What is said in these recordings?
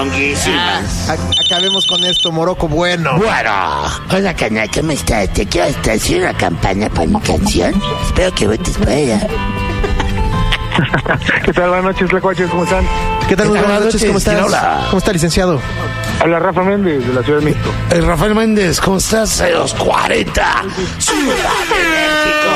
chonguísimas. Acabemos con esto, Morocco. Bueno, Hola, canal, ¿cómo estás? Te quiero hacer una campaña para mi canción. Espero que votes por ella. ¿Qué tal? Buenas noches, Tlacuaches, ¿cómo están? ¿qué tal? Muy buenas noches, ¿cómo estás? Hola. ¿Cómo está, licenciado? Habla Rafa Méndez, de la Ciudad de México. Rafael Méndez, ¿cómo estás? De los 40. Ciudad de México.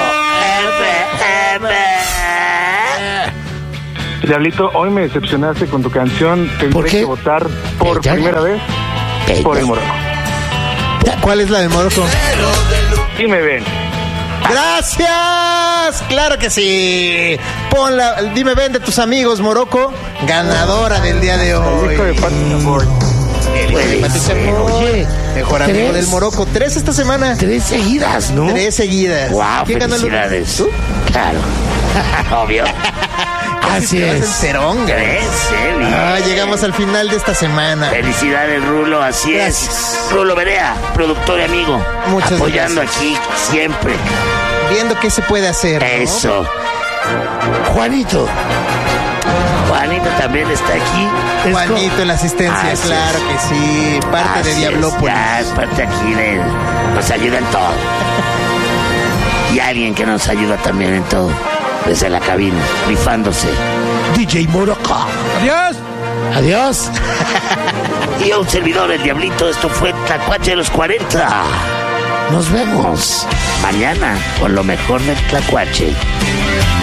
Diablito, hoy me decepcionaste con tu canción. ¿Por Tendré qué? que votar por primera vez por el Morocco. ¿Cuál es la de Morocco? Y me ven. ¡Gracias! ¡Claro que sí! Ponla, dime, ven de tus amigos, Morocco, ganadora del día de El hoy. hijo de Patricia Boy. El hijo de Patricia Boy. Oye, Mejor amigo 3. del Morocco. 3 esta semana. 3 seguidas, ¿no? 3 seguidas. Wow, ¿Quién ganó el felicidades. ¿Tú? Claro. Obvio. Así Te vas en es. cerón, güey. 3, Llegamos al final de esta semana. Felicidades, Rulo, así Gracias. es. Rulo Berea, productor y amigo. Muchas apoyando gracias. aquí siempre. Viendo qué se puede hacer, ¿no? Eso. Juanito. Juanito también está aquí. Juanito en la asistencia, Así claro es. que sí. Parte de Así Diablópolis. Ya es parte aquí de... Nos ayuda en todo. Y alguien que nos ayuda también en todo. Desde la cabina, rifándose. DJ Morocco. ¡Adiós! Adiós. Y a un servidor, el Diablito. Esto fue Tlacuache de los 40. Nos vemos mañana con lo mejor del Tlacuache.